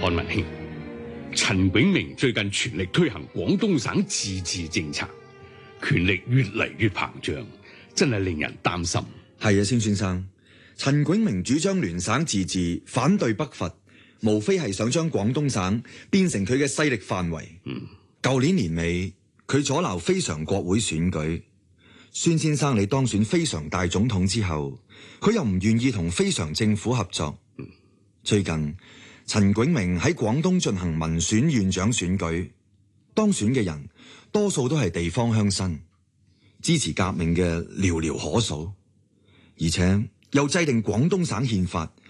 漢文卿，陳炯明最近全力推行廣東省自治政策，權力越嚟越膨脹，真係令人擔心。 係啊，蕭先生，陳炯明主張聯省自治，反對北伐，無非係想將廣東省變成佢嘅勢力範圍。舊年年尾，佢阻撓非常國會選舉。孫先生你當選非常大總統之後，佢又唔願意同非常政府合作。最近陳炯明喺廣東進行民選縣長選舉，當選嘅人多數都係地方鄉紳，支持革命嘅寥寥可數，而且又制定廣東省憲法，